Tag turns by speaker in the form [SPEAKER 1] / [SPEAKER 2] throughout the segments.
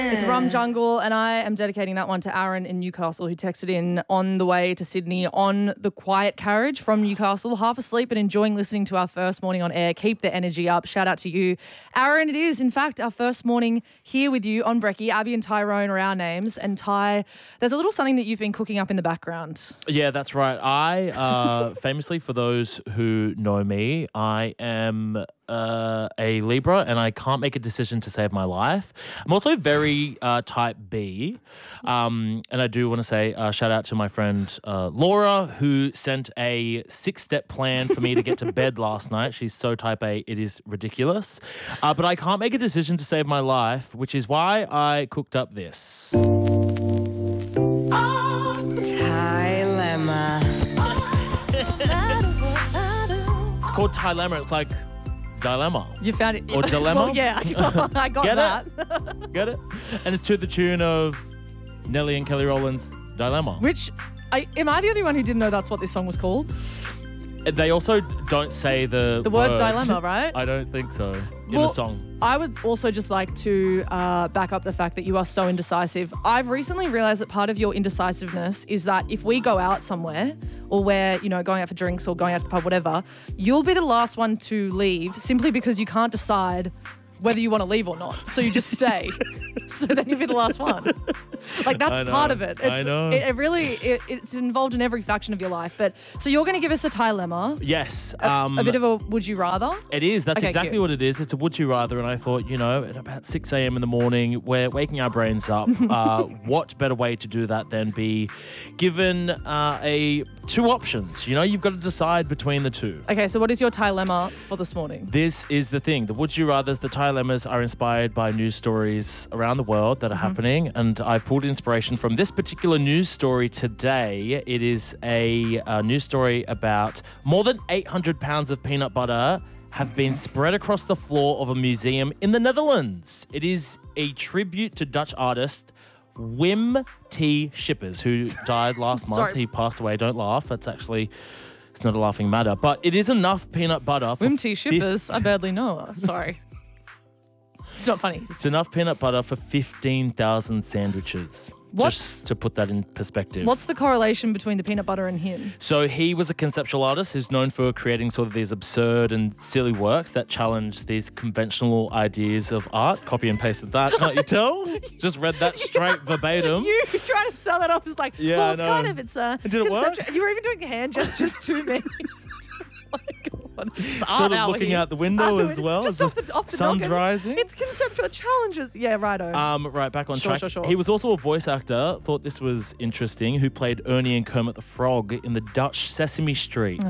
[SPEAKER 1] It's Rum Jungle, and I am dedicating that one to Aaron in Newcastle, who texted in on the way to Sydney on the quiet carriage from Newcastle, half asleep and enjoying listening to our first morning on air. Keep the energy up. Shout out to you. Aaron, it is, in fact, our first morning here with you on Brekkie. Abby and Tyrone are our names. And Ty, there's a little something that you've been cooking up in the background.
[SPEAKER 2] Yeah, that's right. I, famously, for those who know me, I am a Libra and I can't make a decision to save my life. I'm also very type B. And I do want to say shout out to my friend Laura, who sent a 6-step plan for me to get to bed last night. She's so type A, it is ridiculous. But I can't make a decision to save my life, which is why I cooked up this.
[SPEAKER 3] Dilemma.
[SPEAKER 2] It's called Dilemma. It's like dilemma.
[SPEAKER 1] You found it.
[SPEAKER 2] Or dilemma?
[SPEAKER 1] Well, yeah, I got
[SPEAKER 2] Get
[SPEAKER 1] that.
[SPEAKER 2] it? Get it? And it's to the tune of Nelly and Kelly Rowland's Dilemma.
[SPEAKER 1] Which, am I the only one who didn't know that's what this song was called?
[SPEAKER 2] They also don't say the
[SPEAKER 1] word dilemma, right?
[SPEAKER 2] I don't think so in the song.
[SPEAKER 1] I would also just like to back up the fact that you are so indecisive. I've recently realised that part of your indecisiveness is that if we go out somewhere or we're, going out for drinks or going out to the pub, whatever, you'll be the last one to leave simply because you can't decide whether you want to leave or not. So you just stay. So then you'll be the last one. Like, that's part of it.
[SPEAKER 2] I know.
[SPEAKER 1] It's involved in every faction of your life. But so you're going to give us a dilemma.
[SPEAKER 2] Yes.
[SPEAKER 1] A bit of a would you rather?
[SPEAKER 2] It is. That's
[SPEAKER 1] Okay,
[SPEAKER 2] exactly
[SPEAKER 1] cute.
[SPEAKER 2] what it is. It's a would you rather. And I thought, at about 6 a.m. in the morning, we're waking our brains up. What better way to do that than be given two options? You've got to decide between the two.
[SPEAKER 1] Okay, so what is your dilemma for this morning?
[SPEAKER 2] This is the thing. The would you rathers, the dilemmas are inspired by news stories around the world that are happening. And I pulled inspiration from this particular news story today. It is a news story about more than 800 pounds of peanut butter have been spread across the floor of a museum in the Netherlands. It is a tribute to Dutch artist Wim T. Schippers, who died last month.
[SPEAKER 1] Sorry.
[SPEAKER 2] He passed away. Don't laugh. It's not a laughing matter. But it is enough peanut butter for
[SPEAKER 1] Wim T. Schippers, I barely know her. Sorry. It's not funny.
[SPEAKER 2] It's enough peanut butter for 15,000 sandwiches. Just to put that in perspective.
[SPEAKER 1] What's the correlation between the peanut butter and him?
[SPEAKER 2] So he was a conceptual artist who's known for creating sort of these absurd and silly works that challenge these conventional ideas of art. Copy and pasted that, can't you tell? Just read that straight verbatim.
[SPEAKER 1] You trying to sell that off as like,
[SPEAKER 2] Yeah,
[SPEAKER 1] well, it's
[SPEAKER 2] I
[SPEAKER 1] kind
[SPEAKER 2] know.
[SPEAKER 1] of, it's
[SPEAKER 2] Did it work?
[SPEAKER 1] You were even doing hand gestures to me. Oh my God. It's art
[SPEAKER 2] Sort of
[SPEAKER 1] hour
[SPEAKER 2] looking
[SPEAKER 1] here.
[SPEAKER 2] out the window as well.
[SPEAKER 1] Just off the
[SPEAKER 2] sun's
[SPEAKER 1] noggin.
[SPEAKER 2] rising.
[SPEAKER 1] It's conceptual challenges. Yeah, righto.
[SPEAKER 2] Right, back on
[SPEAKER 1] Sure,
[SPEAKER 2] track.
[SPEAKER 1] sure.
[SPEAKER 2] He was also a voice actor, thought this was interesting, who played Ernie and Kermit the Frog in the Dutch Sesame Street.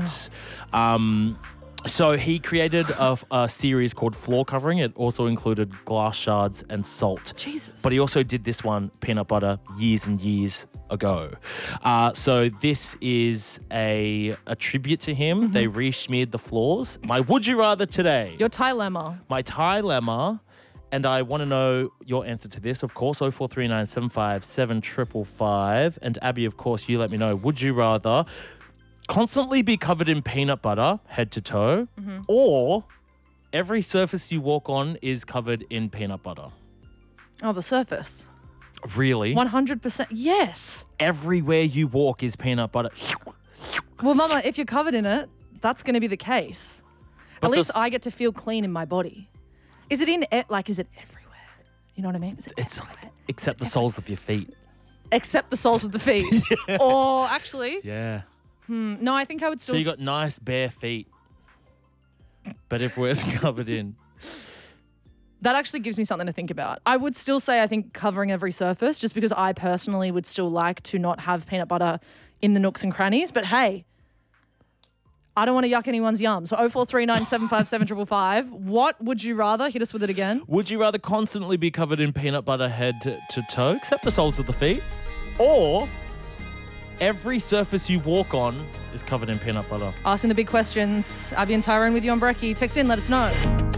[SPEAKER 2] So he created a series called Floor Covering. It also included glass shards and salt.
[SPEAKER 1] Jesus.
[SPEAKER 2] But he also did this one, peanut butter, years and years ago. So this is a tribute to him. They re-smeared the floors. My would you rather today.
[SPEAKER 1] Your dilemma.
[SPEAKER 2] My dilemma, and I want to know your answer to this, of course, 0439 757 555. And Abby, of course, you let me know. Would you rather constantly be covered in peanut butter, head to toe, or every surface you walk on is covered in peanut butter?
[SPEAKER 1] Oh, the surface.
[SPEAKER 2] Really?
[SPEAKER 1] 100%. Yes.
[SPEAKER 2] Everywhere you walk is peanut butter.
[SPEAKER 1] Well, Mama, if you're covered in it, that's going to be the case.
[SPEAKER 2] But
[SPEAKER 1] At least
[SPEAKER 2] this-
[SPEAKER 1] I get to feel clean in my body. Is it is it everywhere? You know what I mean?
[SPEAKER 2] It's except the soles of your feet.
[SPEAKER 1] Except the soles of the feet. Or actually,
[SPEAKER 2] Yeah.
[SPEAKER 1] no, I think I would still.
[SPEAKER 2] So you got nice bare feet, but everywhere's covered in.
[SPEAKER 1] That actually gives me something to think about. I would still say I think covering every surface, just because I personally would still like to not have peanut butter in the nooks and crannies. But hey, I don't want to yuck anyone's yum. So 0439 757 555. What would you rather? Hit us with it again.
[SPEAKER 2] Would you rather constantly be covered in peanut butter head to toe, except the soles of the feet, or every surface you walk on is covered in peanut butter?
[SPEAKER 1] Asking the big questions. Abby and Tyrone with you on Brekkie. Text in, let us know.